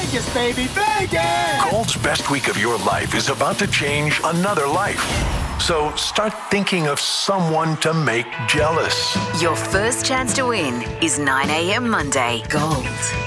Vegas, baby, Vegas! Gold's best week of your life is about to change another life. So start thinking of someone to make jealous. Your first chance to win is 9 a.m. Monday. Gold.